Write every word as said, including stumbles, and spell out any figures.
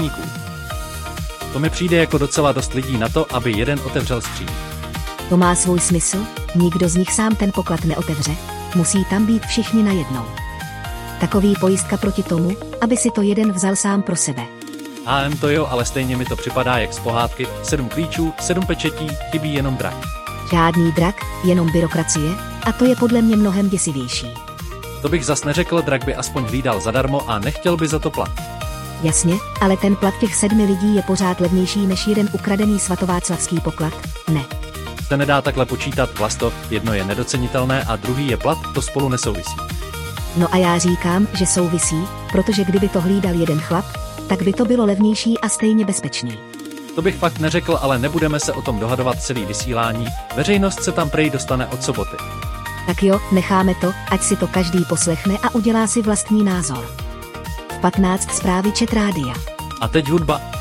obchodníků. To mi přijde jako docela dost lidí na to, aby jeden otevřel skříň. To má svůj smysl, nikdo z nich sám ten poklad neotevře, musí tam být všichni najednou. Takový pojistka proti tomu, aby si to jeden vzal sám pro sebe. H M to jo, ale stejně mi to připadá jak z pohádky, sedm klíčů, sedm pečetí, chybí jenom drak. Žádný drak, jenom byrokracie, a to je podle mě mnohem děsivější. To bych zas neřekl, drak by aspoň hlídal zadarmo a nechtěl by za to plat. Jasně, ale ten plat těch sedmi lidí je pořád levnější než jeden ukradený svatováclavský poklad, ne. Se nedá takhle počítat, Vlasto, jedno je nedocenitelné a druhý je plat, to spolu nesouvisí. No a já říkám, že souvisí, protože kdyby to hlídal jeden chlap, tak by to bylo levnější a stejně bezpečný. To bych fakt neřekl, ale nebudeme se o tom dohadovat celý vysílání, veřejnost se tam prej dostane od soboty. Tak jo, necháme to, ať si to každý poslechne a udělá si vlastní názor. V patnáct zprávy Čet rádia. A teď hudba.